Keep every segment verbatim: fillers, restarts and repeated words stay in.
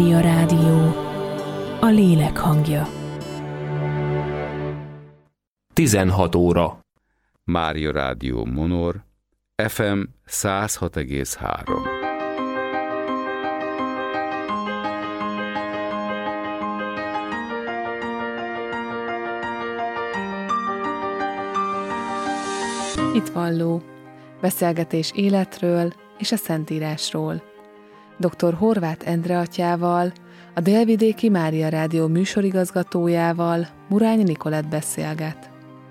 A rádió, a lélek hangja. tizenhat óra. Mária Rádió Monor, ef em száz hat egész három. Hitvalló. Beszélgetés életről és a Szentírásról. doktor Horváth Endre atyával, a Délvidéki Mária Rádió műsorigazgatójával, Murányi Nikolett beszélget.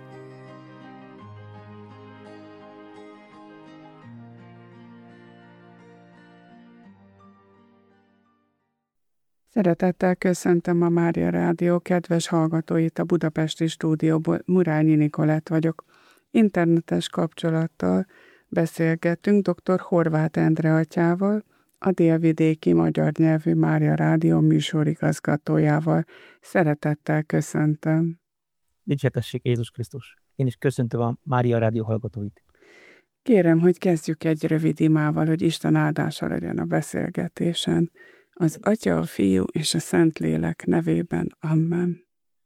Szeretettel köszöntöm a Mária Rádió kedves hallgatóit a budapesti stúdióból, Murányi Nikolett vagyok. Internetes kapcsolattal beszélgetünk doktor Horváth Endre atyával, a Délvidéki Magyar Nyelvű Mária Rádió műsorigazgatójával. Szeretettel köszöntöm. Dicsértessék Jézus Krisztus! Én is köszöntöm a Mária Rádió hallgatóit. Kérem, hogy kezdjük egy rövid imával, hogy Isten áldása legyen a beszélgetésen. Az Atya, a Fiú és a Szentlélek nevében. Amen.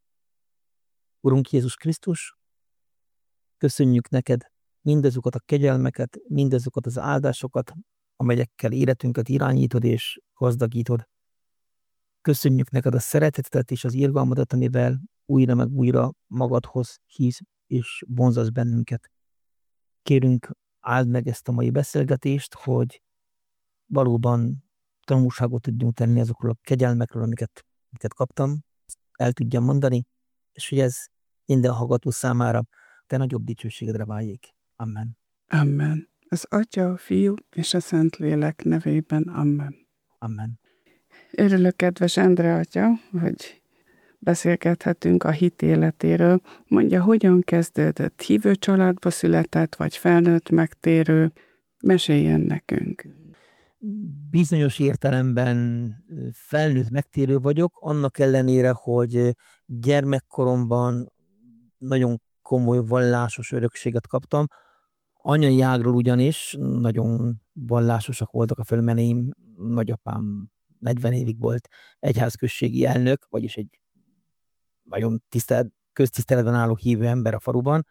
Urunk Jézus Krisztus, köszönjük neked mindazokat a kegyelmeket, mindazokat az áldásokat, amelyekkel életünket irányítod és gazdagítod. Köszönjük neked a szeretetet és az irgalmadat, amivel újra meg újra magadhoz hívsz és vonzasz bennünket. Kérünk, áld meg ezt a mai beszélgetést, hogy valóban tanulságot tudjunk tenni azokról a kegyelmekről, amiket, amiket kaptam, el tudjam mondani, és hogy ez minden hallgató számára te nagyobb dicsőségedre váljék. Amen. Amen. Az Atya, a Fiú és a Szentlélek nevében. Amen. Amen. Örülök, kedves Endre atya, hogy beszélgethetünk a hit életéről. Mondja, hogyan kezdődött? Hívő családba született, vagy felnőtt megtérő? Meséljen nekünk. Bizonyos értelemben felnőtt megtérő vagyok, annak ellenére, hogy gyermekkoromban nagyon komoly vallásos örökséget kaptam. Anyai ágról ugyanis nagyon vallásosak voltak a fölmeneim. Nagyapám negyven évig volt egyházközségi elnök, vagyis egy nagyon tisztelt, köztiszteletben álló hívő ember a faluban.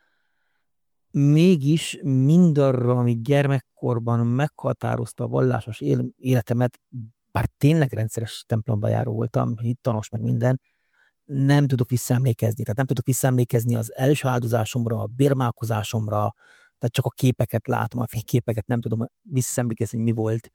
Mégis mindarra, ami gyermekkorban meghatározta a vallásos életemet, bár tényleg rendszeres templomba járó voltam, hittanos meg minden, nem tudok visszaemlékezni. Tehát nem tudok visszaemlékezni az első áldozásomra, a bérmálkozásomra, tehát csak a képeket látom, a fényképeket nem tudom visszaemlékezni, hogy mi volt.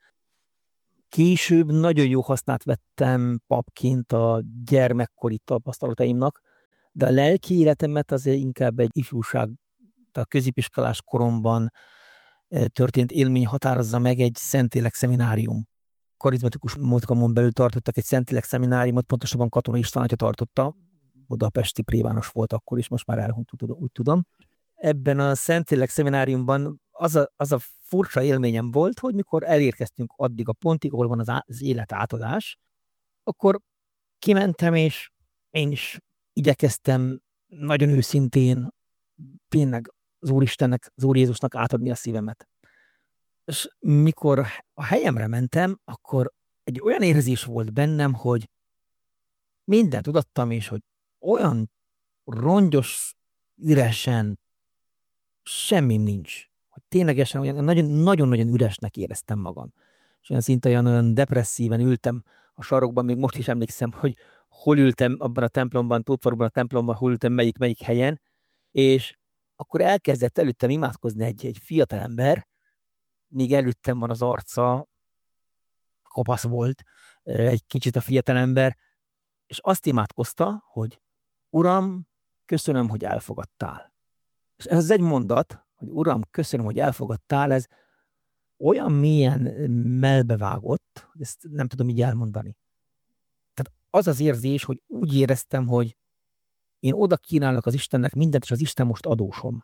Később nagyon jó hasznát vettem papként a gyermekkori tapasztalataimnak, de a lelki életemet azért inkább egy ifjúság, a középiskolás koromban történt élmény határozza meg. Egy Szentlélek szeminárium. Karizmatikus mozgalmon belül tartottak egy Szentlélek szemináriumot, pontosabban Katona István atya tartotta, budapesti plébános volt akkor is, most már elhunyt, úgy tudom. Ebben a Szentlélek szemináriumban az a, az a furcsa élményem volt, hogy mikor elérkeztünk addig a pontig, ahol van az, á, az élet átadás, akkor kimentem, és én is igyekeztem nagyon őszintén tényleg az Úristennek, az Úr Jézusnak átadni a szívemet. És mikor a helyemre mentem, akkor egy olyan érzés volt bennem, hogy mindent tudattam, és hogy olyan rongyos, üresen semmim nincs. Hogy ténylegesen olyan nagyon-nagyon üresnek éreztem magam. És olyan szinte olyan, olyan depresszíven ültem a sarokban, még most is emlékszem, hogy hol ültem abban a templomban, Tótvarban a templomban, hol ültem melyik-melyik helyen, és akkor elkezdett előttem imádkozni egy, egy fiatalember, még előttem van az arca, kopasz volt, egy kicsit a fiatalember, és azt imádkozta, hogy Uram, köszönöm, hogy elfogadtál. És ez az egy mondat, hogy Uram, köszönöm, hogy elfogadtál, ez olyan mélyen melbevágott, hogy ezt nem tudom így elmondani. Tehát az az érzés, hogy úgy éreztem, hogy én oda kínálok az Istennek mindent, és az Isten most adósom.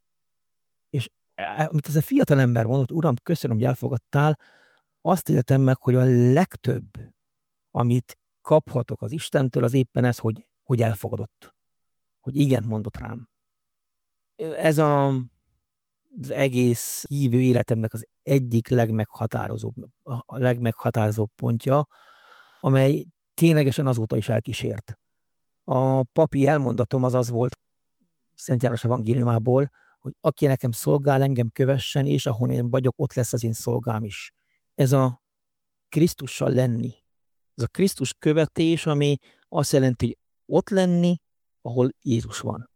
És amit ez a fiatal ember mondott, Uram, köszönöm, hogy elfogadtál, azt éltem meg, hogy a legtöbb, amit kaphatok az Istentől, az éppen ez, hogy, hogy elfogadott. Hogy igen mondott rám. Ez a, az egész hívő életemnek az egyik legmeghatározóbb, a legmeghatározóbb pontja, amely ténylegesen azóta is elkísért. A papi elmondatom az az volt Szent János evangéliumából, hogy aki nekem szolgál, engem kövessen, és ahol én vagyok, ott lesz az én szolgám is. Ez a Krisztussal lenni. Ez a Krisztus követés, ami azt jelenti, hogy ott lenni, ahol Jézus van.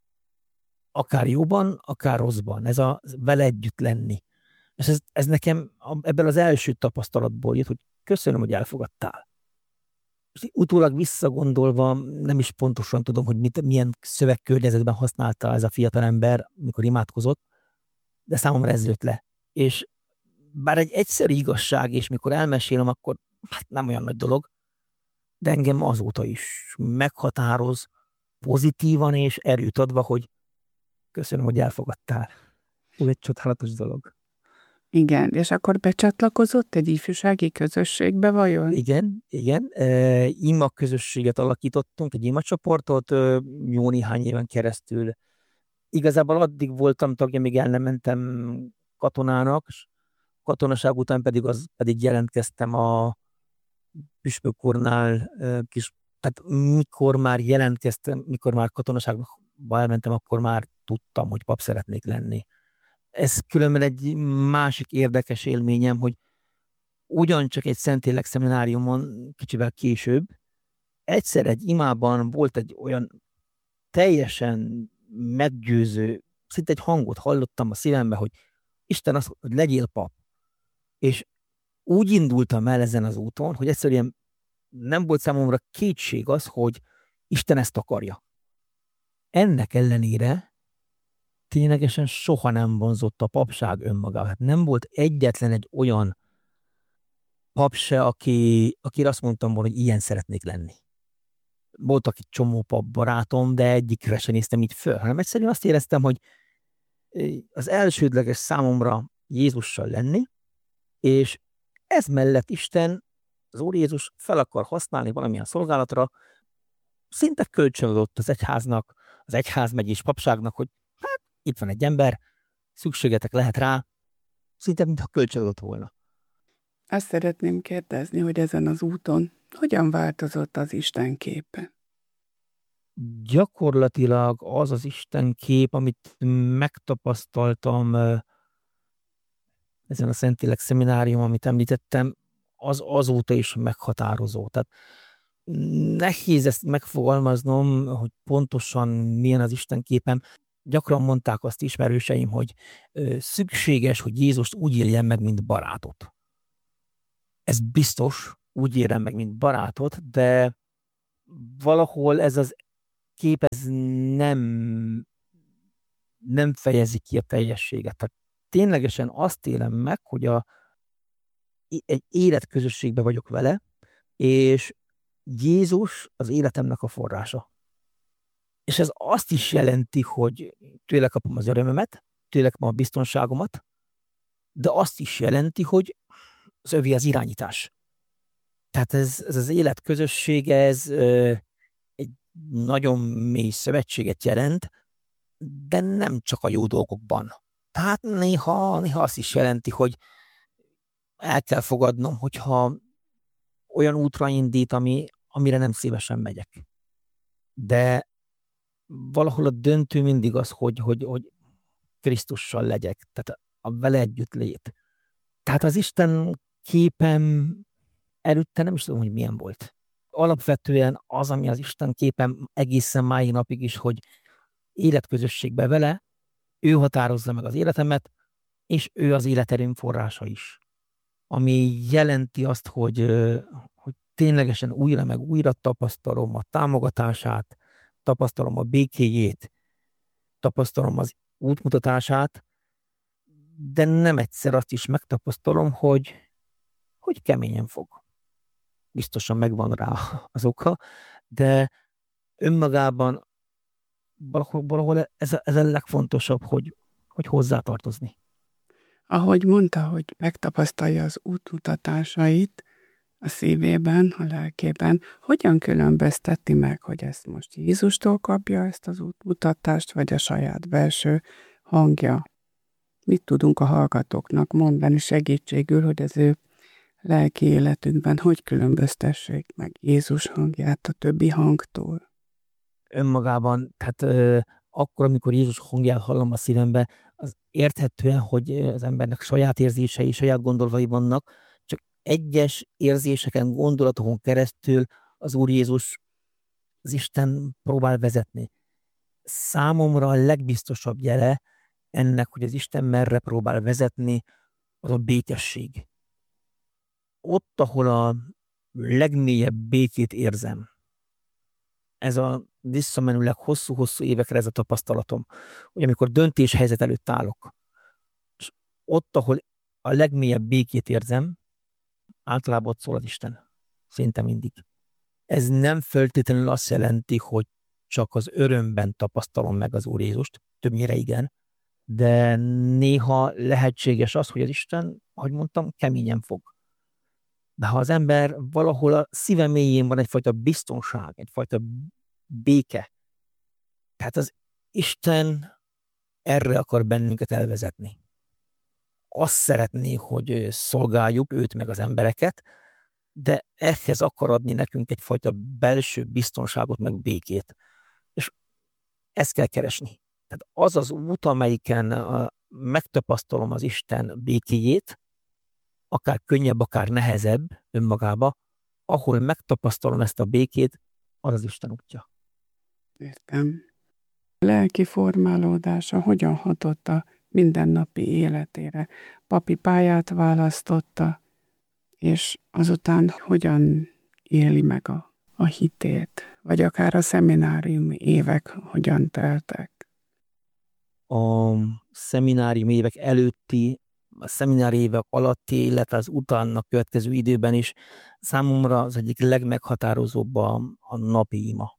Akár jóban, akár rosszban. Ez a vele együtt lenni. És ez, ez nekem ebből az első tapasztalatból jött, hogy köszönöm, hogy elfogadtál. És utólag visszagondolva nem is pontosan tudom, hogy mit, milyen szövegkörnyezetben használta ez a fiatalember, mikor imádkozott, de számomra ez jött le. És bár egy egyszerű igazság, és mikor elmesélem, akkor hát nem olyan nagy dolog, de engem azóta is meghatároz pozitívan és erőt adva, hogy köszönöm, hogy elfogadtál. Ez egy csodálatos dolog. Igen, és akkor becsatlakozott egy ifjúsági közösségbe vajon? Igen, igen. E, ima közösséget alakítottunk, egy ima csoportot e, jó néhány éven keresztül. Igazából addig voltam tagja, míg el nem mentem katonának, és katonaság után pedig, az, pedig jelentkeztem a püspök úrnál, kis, tehát mikor már jelentkeztem, mikor már katonaságba elmentem, akkor már tudtam, hogy pap szeretnék lenni. Ez különben egy másik érdekes élményem, hogy ugyancsak egy Szentlélek szemináriumon kicsivel később, egyszer egy imában volt egy olyan teljesen meggyőző, szinte egy hangot hallottam a szívembe, hogy Isten azt, hogy legyél pap. És úgy indultam el ezen az úton, hogy egyszerűen nem volt számomra kétség az, hogy Isten ezt akarja. Ennek ellenére ténylegesen soha nem vonzott a papság önmagával. Hát nem volt egyetlen egy olyan pap se, aki, akire azt mondtam volna, hogy ilyen szeretnék lenni. Voltak egy csomó pap barátom, de egyikre sem néztem így föl, hanem egyszerűen azt éreztem, hogy az elsődleges számomra Jézussal lenni, és ez mellett Isten, az Úr Jézus fel akar használni valamilyen szolgálatra, szinte kölcsönadott az egyháznak, az egyházmegyés papságnak, hogy hát itt van egy ember, szükségetek lehet rá, szinte mintha kölcsönadott volna. Azt szeretném kérdezni, hogy ezen az úton hogyan változott az Isten képe? Gyakorlatilag az az Isten kép, amit megtapasztaltam ezen a Szentlélek szeminárium, amit említettem, az azóta is meghatározó. Tehát nehéz ezt megfogalmaznom, hogy pontosan milyen az Isten képem. Gyakran mondták azt ismerőseim, hogy szükséges, hogy Jézust úgy éljen meg, mint barátot. Ez biztos, úgy éljen meg, mint barátot, de valahol ez az kép ez nem, nem fejezi ki a teljességet. Tehát ténylegesen azt élem meg, hogy a, egy életközösségben vagyok vele, és Jézus az életemnek a forrása. És ez azt is jelenti, hogy tőle kapom az örömömet, tőle kapom a biztonságomat, de azt is jelenti, hogy az övé az irányítás. Tehát ez, ez az életközösség, ez ö, egy nagyon mély szövetséget jelent, de nem csak a jó dolgokban. Tehát néha, néha azt is jelenti, hogy el kell fogadnom, hogyha olyan útra indít, ami, amire nem szívesen megyek. De valahol a döntő mindig az, hogy, hogy, hogy Krisztussal legyek, tehát a vele együtt lét. Tehát az Isten képem előtte nem is tudom, hogy milyen volt. Alapvetően az, ami az Isten képem egészen mai napig is, hogy életközösségbe vele, ő határozza meg az életemet, és ő az életerőm forrása is. Ami jelenti azt, hogy, hogy ténylegesen újra meg újra tapasztalom a támogatását, tapasztalom a békéjét, tapasztalom az útmutatását, de nem egyszer azt is megtapasztalom, hogy, hogy keményen fog. Biztosan megvan rá az oka, de önmagában valahol, valahol ez, a, ez a legfontosabb, hogy, hogy hozzátartozni. Ahogy mondta, hogy megtapasztalja az útmutatásait a szívében, a lelkében, hogyan különbözteti meg, hogy ezt most Jézustól kapja ezt az útmutatást, vagy a saját belső hangja? Mit tudunk a hallgatóknak mondani segítségül, hogy az ő lelki életükben hogy különböztessék meg Jézus hangját a többi hangtól? Önmagában, tehát ö, akkor, amikor Jézus hangját hallom a szívembe, az érthetően, hogy az embernek saját érzései, saját gondolatai vannak, csak egyes érzéseken, gondolatokon keresztül az Úr Jézus, az Isten próbál vezetni. Számomra a legbiztosabb jele ennek, hogy az Isten merre próbál vezetni, az a békesség. Ott, ahol a legmélyebb békét érzem, ez a visszamenőleg hosszú-hosszú évekre ez a tapasztalatom, hogy amikor döntéshelyzet előtt állok, és ott, ahol a legmélyebb békét érzem, általában ott szól az Isten. Szinte mindig. Ez nem feltétlenül azt jelenti, hogy csak az örömben tapasztalom meg az Úr Jézust, többnyire igen, de néha lehetséges az, hogy az Isten, ahogy mondtam, keményen fog. De ha az ember valahol a szíve mélyén van egyfajta biztonság, egyfajta béke, tehát az Isten erre akar bennünket elvezetni. Azt szeretné, hogy szolgáljuk őt meg az embereket, de ehhez akar adni nekünk egyfajta belső biztonságot, meg békét. És ezt kell keresni. Tehát az az út, amelyiken a, megtapasztalom az Isten békéjét, akár könnyebb, akár nehezebb önmagába, ahol megtapasztalom ezt a békét, az az Isten útja. Értem. A lelki formálódása hogyan hatott a mindennapi életére? Papi pályát választotta, és azután hogyan éli meg a, a hitét? Vagy akár a szemináriumi évek hogyan teltek? A szeminárium évek előtti, a szeminári évek alatti, illetve az utána következő időben is számomra az egyik legmeghatározóbb a, a napi ima.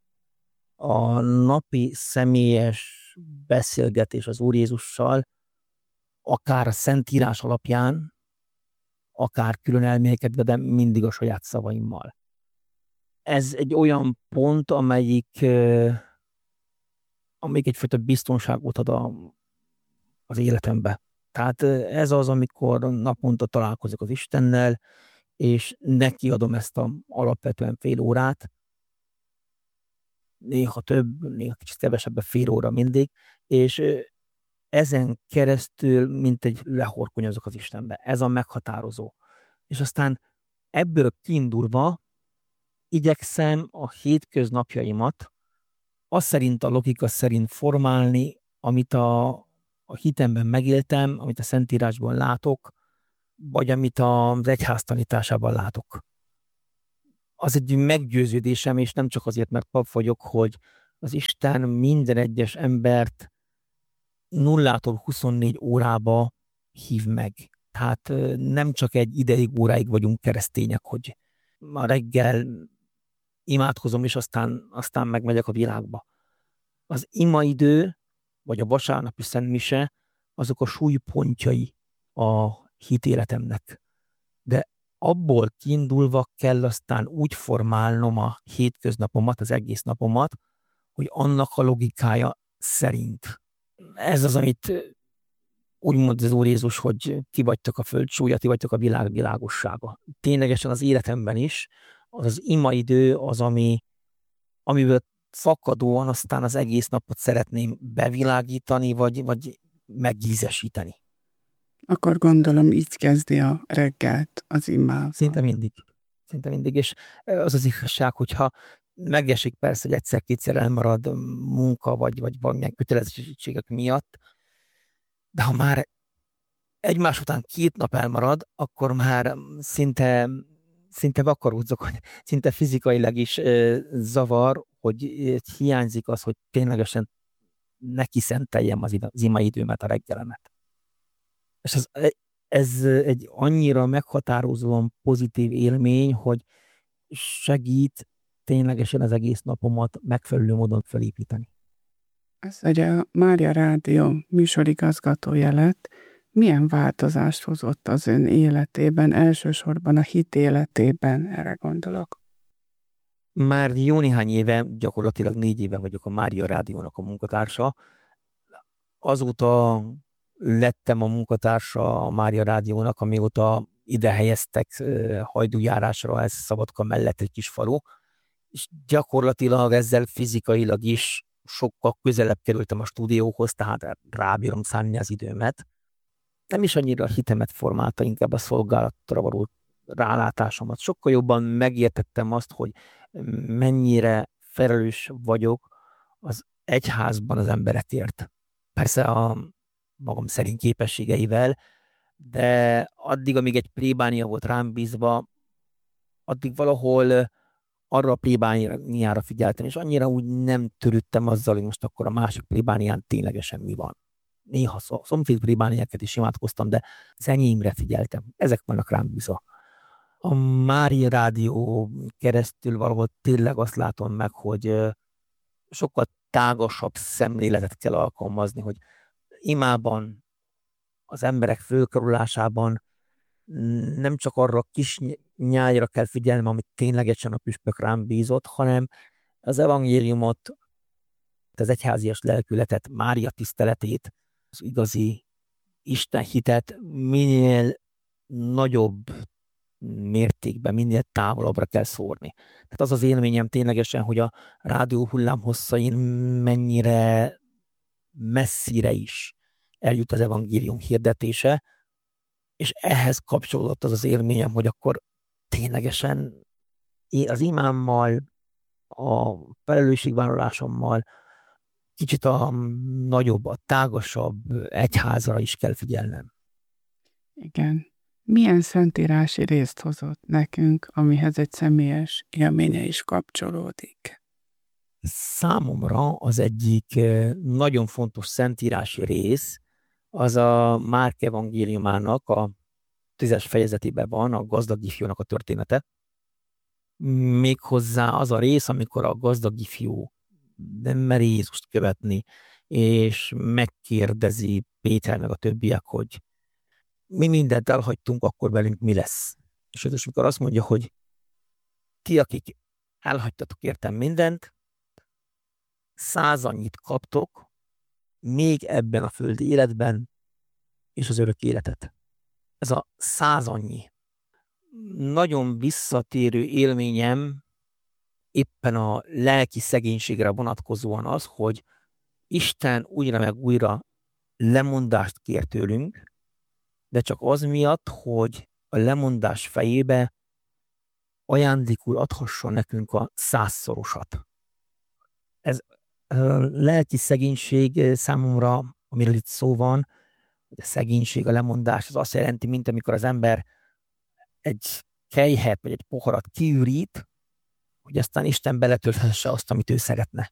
A napi személyes beszélgetés az Úr Jézussal, akár a Szentírás alapján, akár külön elmélkedve, de mindig a saját szavaimmal. Ez egy olyan pont, amelyik, amelyik egyfajta biztonságot ad a, az életembe. Tehát ez az, amikor naponta találkozok az Istennel, és neki adom ezt a alapvetően fél órát, néha több, néha kicsit kevesebb, fél óra mindig, és ezen keresztül mint egy lehorkonyozok az Istenbe. Ez a meghatározó. És aztán ebből kiindulva igyekszem a hétköznapjaimat azt szerint, a logika szerint formálni, amit a, a hitemben megéltem, amit a Szentírásban látok, vagy amit az egyház tanításában látok. Az egy meggyőződésem, és nem csak azért, mert pap vagyok, hogy az Isten minden egyes embert nullától huszonnégy órába hív meg. Tehát nem csak egy ideig, óráig vagyunk keresztények, hogy ma reggel imádkozom, és aztán, aztán megmegyek a világba. Az imaidő, vagy a vasárnapi szentmise, azok a súlypontjai a hitéletemnek. De abból kiindulva kell aztán úgy formálnom a hétköznapomat, az egész napomat, hogy annak a logikája szerint. Ez az, amit úgy mond az Úr Jézus, hogy ti vagytok a föld súlya, ti vagytok a világ világossága. Ténylegesen az életemben is az az imaidő az, ami, amiből fakadóan aztán az egész napot szeretném bevilágítani, vagy, vagy megízesíteni. Akkor gondolom így kezdi a reggelt az imával. Szinte mindig. Szinte mindig. És az az igazság, hogyha megesik persze, hogy egyszer-kétszer elmarad munka, vagy, vagy valamilyen kötelezettségek miatt, de ha már egymás után két nap elmarad, akkor már szinte, szinte vakaródzok, hogy szinte fizikailag is e, zavar, hogy hiányzik az, hogy ténylegesen neki szenteljem az, az imaidőmet, a reggelemet. És ez, ez egy annyira meghatározóan pozitív élmény, hogy segít ténylegesen az egész napomat megfelelő módon felépíteni. Ez ugye a Mária Rádió műsorigazgatója lett. Milyen változást hozott az ön életében, elsősorban a hit életében, erre gondolok? Már jó néhány éve, gyakorlatilag négy éve vagyok a Mária Rádiónak a munkatársa. Azóta lettem a munkatársa a Mária Rádiónak, amióta ide helyeztek hajdújárásra, ez Szabadka mellett egy kis falu, és gyakorlatilag ezzel fizikailag is sokkal közelebb kerültem a stúdióhoz, tehát rábírom szánni az időmet. Nem is annyira a hitemet formálta, inkább a szolgálatra való rálátásomat. Sokkal jobban megértettem azt, hogy mennyire felelős vagyok az egyházban az emberekért. Persze a magam szerint képességeivel, de addig, amíg egy plébánia volt rám bízva, addig valahol arra a plébániára figyeltem, és annyira úgy nem törődtem azzal, hogy most akkor a másik plébánián ténylegesen mi van. Néha a szomszéd plébániákat is imádkoztam, de az enyémre figyeltem. Ezek vannak rám bízva. A Mária Rádió keresztül valahol tényleg azt látom meg, hogy sokkal tágasabb szemléletet kell alkalmazni, hogy imában, az emberek fölkarolásában nem csak arra a kis nyájra kell figyelnem, amit ténylegesen a püspök rám bízott, hanem az evangéliumot, az egyházias lelkületet, Mária tiszteletét, az igazi Isten hitet minél nagyobb mértékben, minél távolabbra kell szórni. Tehát az az élményem ténylegesen, hogy a rádió hullámhosszain mennyire messzire is eljut az evangélium hirdetése, és ehhez kapcsolódott az az élményem, hogy akkor ténylegesen az imámmal, a felelősségvállalásommal kicsit a nagyobb, a tágasabb egyházra is kell figyelnem. Igen. Milyen szentírási részt hozott nekünk, amihez egy személyes élménye is kapcsolódik? Számomra az egyik nagyon fontos szentírási rész, az a Márk evangéliumának a tízes fejezetében van, a gazdag ifjúnak a története. Méghozzá az a rész, amikor a gazdag ifjú nem meri Jézust követni, és megkérdezi Péter meg a többiek, hogy mi mindent elhagytunk, akkor velünk mi lesz. És az, amikor azt mondja, hogy ti, akik elhagytatok értem mindent, száz annyit kaptok, még ebben a földi életben, és az örök életet. Ez a száz annyi. Nagyon visszatérő élményem éppen a lelki szegénységre vonatkozóan az, hogy Isten újra meg újra lemondást kér tőlünk, de csak az miatt, hogy a lemondás fejébe ajándékul adhasson nekünk a százszorosat. Ez a lelki szegénység számomra, amiről itt szó van, a szegénység, a lemondás, az azt jelenti, mint amikor az ember egy kelyhet vagy egy poharat kiürít, hogy aztán Isten beletölthesse azt, amit ő szeretne.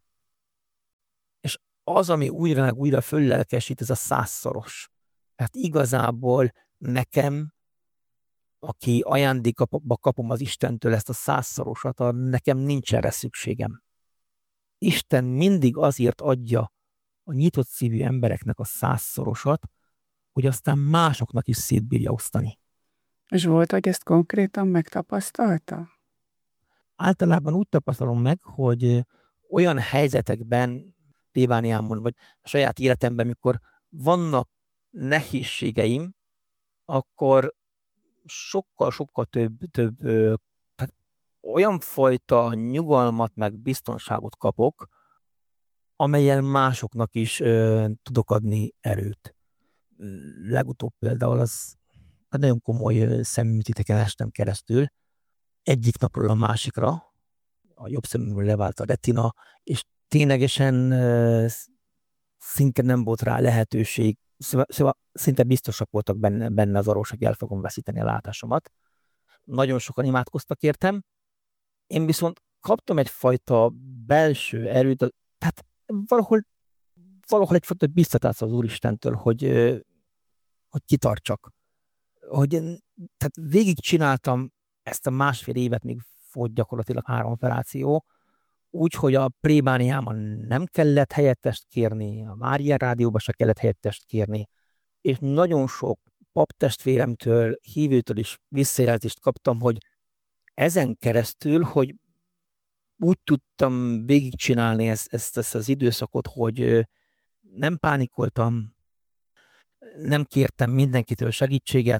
És az, ami újra meg újra föllelkesít, ez a százszoros. Tehát igazából nekem, aki ajándékba kapom az Istentől ezt a százszorosat, nekem nincs erre szükségem. Isten mindig azért adja a nyitott szívű embereknek a százszorosat, hogy aztán másoknak is szétbírja osztani. És volt, hogy ezt konkrétan megtapasztalta? Általában úgy tapasztalom meg, hogy olyan helyzetekben, plébániámon, vagy a saját életemben, mikor vannak nehézségeim, akkor sokkal-sokkal több, több tehát olyan fajta nyugalmat, meg biztonságot kapok, amelyen másoknak is ö, tudok adni erőt. Legutóbb például az nagyon komoly szemműtéteken estem keresztül, egyik napról a másikra, a jobb szemünkről levált a retina, és ténylegesen uh, szinte nem volt rá lehetőség, szóval, szóval szinte biztosak voltak benne, benne az orvosok, hogy el fogom veszíteni a látásomat. Nagyon sokan imádkoztak értem, én viszont kaptam egyfajta belső erőt, tehát valahol, valahol egyfajta biztatást az Úristentől, hogy, uh, hogy kitartsak. Hogy, tehát végigcsináltam ezt a másfél évet, még volt gyakorlatilag három operáció, úgyhogy a plébániában nem kellett helyettest kérni, a Mária Rádióban se kellett helyettest kérni, és nagyon sok paptestvéremtől, hívőtől is visszajelzést kaptam, hogy ezen keresztül, hogy úgy tudtam végigcsinálni ezt, ezt, ezt az időszakot, hogy nem pánikoltam, nem kértem mindenkitől segítséget,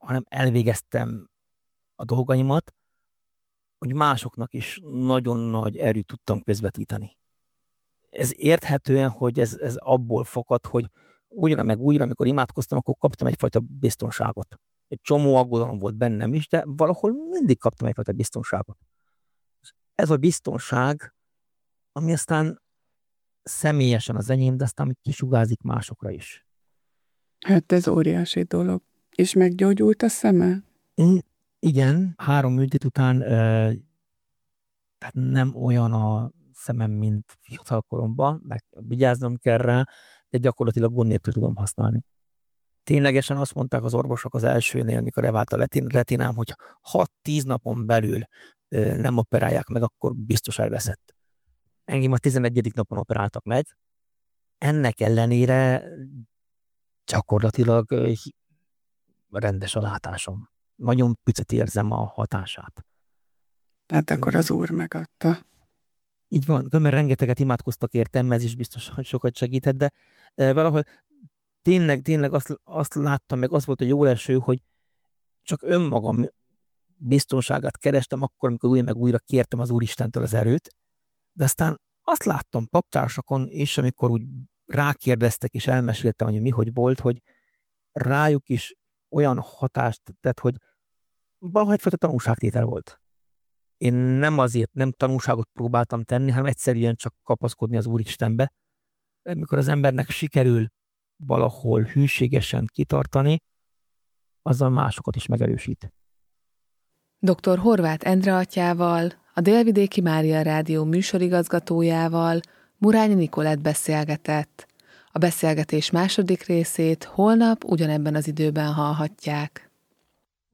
hanem elvégeztem a dolgaimat, hogy másoknak is nagyon nagy erőt tudtam közvetíteni. Ez érthetően, hogy ez, ez abból fakad, hogy újra meg újra, amikor imádkoztam, akkor kaptam egyfajta biztonságot. Egy csomó aggodalom volt bennem is, de valahol mindig kaptam egyfajta biztonságot. Ez a biztonság, ami aztán személyesen az enyém, de aztán kisugázik másokra is. Hát ez óriási dolog. És meggyógyult a szeme? Igen, három műtét után e, tehát nem olyan a szemem, mint fiatal koromban, meg vigyáznom kell rá, de gyakorlatilag gond nélkül tudom használni. Ténylegesen azt mondták az orvosok az elsőnél, mikor elvált a retinám, hogy hat-tíz napon belül e, nem operálják meg, akkor biztos elveszett. Engem a tizenegyedik napon operáltak meg. Ennek ellenére gyakorlatilag e, rendes a látásom. Nagyon picit érzem a hatását. Tehát akkor az Úr megadta. Így van, mert rengeteget imádkoztak értem, ez is biztos, hogy sokat segített, de e, valahol tényleg, tényleg azt, azt láttam, meg az volt a jó első, hogy csak önmagam biztonságát kerestem akkor, amikor újra meg újra kértem az Úristentől az erőt, de aztán azt láttam paptársakon is, amikor úgy rákérdeztek, és elmeséltem, hogy mi hogy volt, hogy rájuk is olyan hatást tett, hogy valahogy egyfajta tanulságtétel volt. Én nem azért nem tanulságot próbáltam tenni, hanem egyszerűen csak kapaszkodni az Úristenbe. Amikor az embernek sikerül valahol hűségesen kitartani, azzal másokat is megerősít. doktor Horváth Endre atyával, a Délvidéki Mária Rádió műsorigazgatójával Murányi Nikolett beszélgetett. A beszélgetés második részét holnap ugyanebben az időben hallhatják.